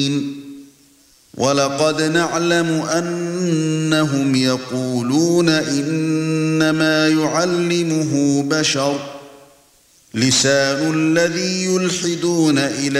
وَلَقَدْ نَعْلَمُ أَنَّهُمْ يَقُولُونَ إِنَّمَا يُعَلِّمُهُ بَشَرٌ لِسَانُ الَّذِي يُلْحِدُونَ إِلَيْهِ